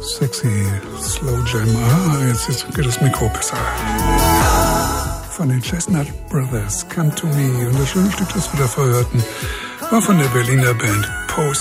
Sexy Slow Jam. Jetzt geht das Mikro besser. Von den Chestnut Brothers, Come to Me. Und das schöne Stück, das wir davor hörten, war von der Berliner Band Post.